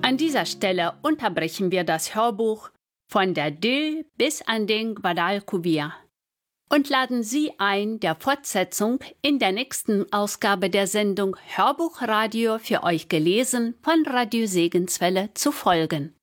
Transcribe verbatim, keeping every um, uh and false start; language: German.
An dieser Stelle unterbrechen wir das Hörbuch von der Dill bis an den Guadalquivir und laden Sie ein, der Fortsetzung in der nächsten Ausgabe der Sendung Hörbuchradio für euch gelesen von Radio Segenswelle zu folgen.